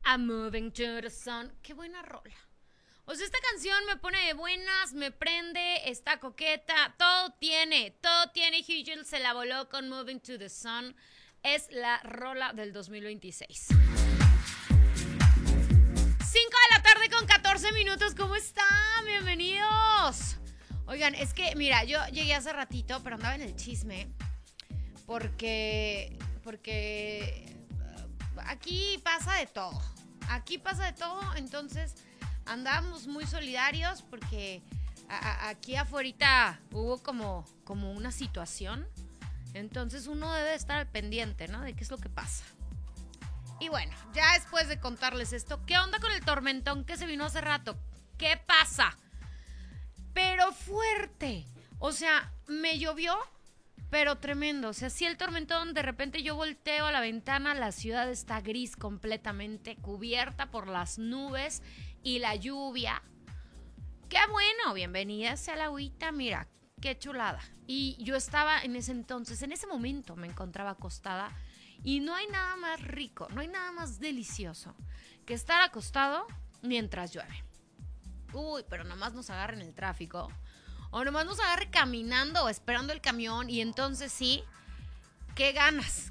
I'm moving to the sun. Qué buena rola. O sea, esta canción me pone de buenas, me prende, está coqueta, todo tiene. Hugh Jules se la voló con Moving to the Sun. Es la rola del 2026. 5 de la tarde con 14 minutos. ¿Cómo están? Bienvenidos. Oigan, es que, mira, yo llegué hace ratito, pero andaba en el chisme. Porque aquí pasa de todo. Entonces andábamos muy solidarios porque aquí afuera hubo como una situación. Entonces uno debe estar al pendiente, ¿no? De qué es lo que pasa. Y bueno, ya después de contarles esto, ¿qué onda con el tormentón que se vino hace rato? ¿Qué pasa? Pero fuerte. O sea, me llovió, pero tremendo. O sea, sí, el tormentón, de repente yo volteo a la ventana, la ciudad está gris completamente, cubierta por las nubes y la lluvia. ¡Qué bueno! Bienvenida sea la agüita, mira, qué chulada. Y yo estaba en ese momento me encontraba acostada y no hay nada más rico, no hay nada más delicioso que estar acostado mientras llueve. Uy, pero nomás nos agarre en el tráfico. O nomás nos agarre caminando o esperando el camión. Y entonces sí, qué ganas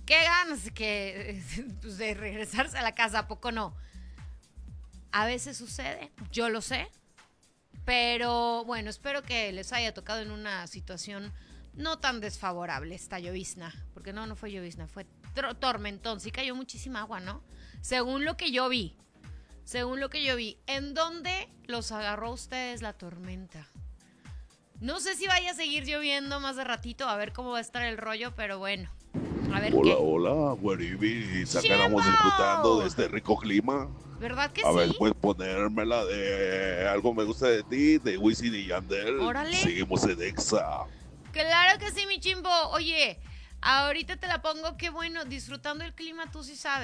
de regresarse a la casa. ¿A poco no? A veces sucede, yo lo sé. Pero bueno, espero que les haya tocado en una situación no tan desfavorable esta llovizna. Porque no fue llovizna, fue tormentón. Sí cayó muchísima agua, ¿no? Según lo que yo vi. ¿En dónde los agarró a ustedes la tormenta? No sé si vaya a seguir lloviendo más de ratito, a ver cómo va a estar el rollo, pero bueno, a ver hola, qué. Hola, Guaribi, acabamos disfrutando de este rico clima. ¿Verdad que a sí? ver, puedes ponérmela de Algo Me Gusta de Ti, de Wisin y Yandel. Órale. Seguimos en Exa. Claro que sí, mi chimbo. Oye, ahorita te la pongo, qué bueno, disfrutando el clima, tú sí sabes.